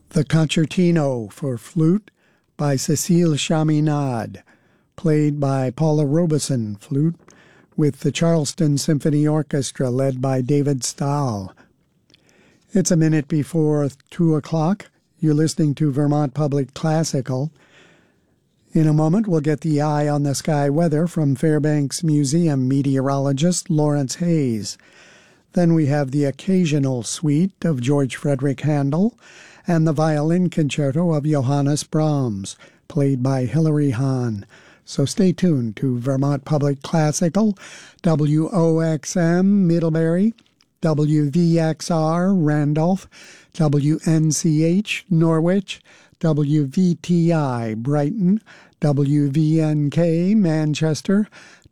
The Concertino for Flute by Cécile Chaminade, played by Paula Robeson, flute, with the Charleston Symphony Orchestra led by David Stahl. It's a minute before 2 o'clock. You're listening to Vermont Public Classical. In a moment, we'll get the eye on the sky weather from Fairbanks Museum meteorologist Lawrence Hayes. Then we have the occasional suite of George Frederick Handel and the violin concerto of Johannes Brahms, played by Hilary Hahn. So stay tuned to Vermont Public Classical, WOXM Middlebury, WVXR Randolph, WNCH Norwich, WVTI Brighton, WVNK Manchester,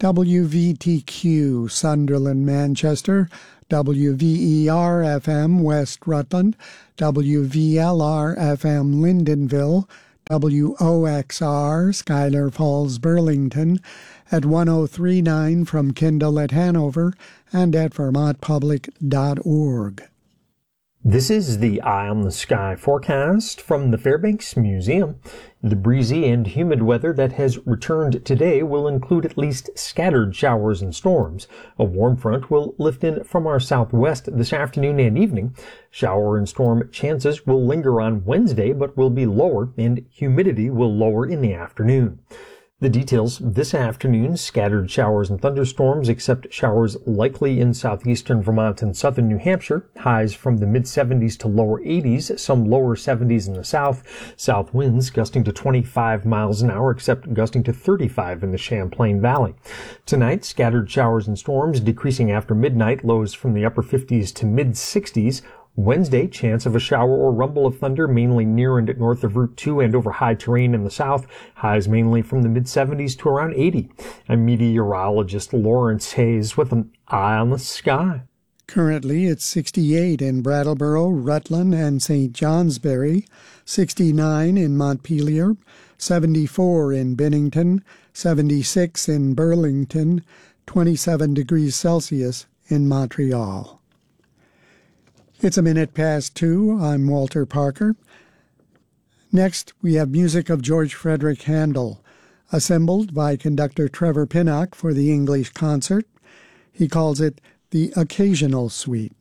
WVTQ Sunderland Manchester, WVER FM West Rutland, WVLR FM Lyndonville, WOXR Schuyler Falls Burlington, at 1039 from Kindle at Hanover, and at vermontpublic.org. This is the Eye on the Sky forecast from the Fairbanks Museum. The breezy and humid weather that has returned today will include at least scattered showers and storms. A warm front will lift in from our southwest this afternoon and evening. Shower and storm chances will linger on Wednesday, but will be lower, and humidity will lower in the afternoon. The details this afternoon: scattered showers and thunderstorms, except showers likely in southeastern Vermont and southern New Hampshire. Highs from the mid-70s to lower 80s, some lower 70s in the south. South winds gusting to 25 miles an hour, except gusting to 35 in the Champlain Valley. Tonight, scattered showers and storms decreasing after midnight, lows from the upper 50s to mid-60s. Wednesday, chance of a shower or rumble of thunder mainly near and north of Route 2 and over high terrain in the south. Highs mainly from the mid-70s to around 80. I'm meteorologist Lawrence Hayes with an eye on the sky. Currently, it's 68 in Brattleboro, Rutland, and St. Johnsbury, 69 in Montpelier, 74 in Bennington, 76 in Burlington, 27 degrees Celsius in Montreal. It's a minute past 2. I'm Walter Parker. Next, we have music of George Frederick Handel, assembled by conductor Trevor Pinnock for the English concert. He calls it the Occasional Suite.